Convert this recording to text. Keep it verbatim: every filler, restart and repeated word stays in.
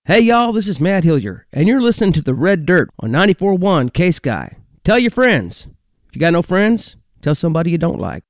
Hey y'all, this is Matt Hillier, and you're listening to The Red Dirt on ninety-four point one K-Sky. Tell your friends. If you got no friends, tell somebody you don't like.